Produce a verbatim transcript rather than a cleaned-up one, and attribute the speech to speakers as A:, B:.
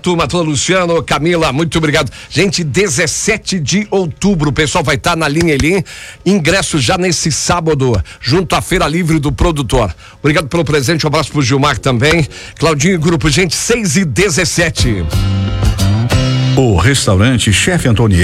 A: Turma, toda Luciano, Camila, muito obrigado. Gente, dezessete de outubro, o pessoal vai estar tá na linha Elim, ingresso já nesse sábado, junto à Feira Livre do Produtor. Obrigado pelo presente, um abraço pro Gilmar também. Claudinho e grupo, gente, seis e dezessete.
B: O restaurante Chefe Antoniel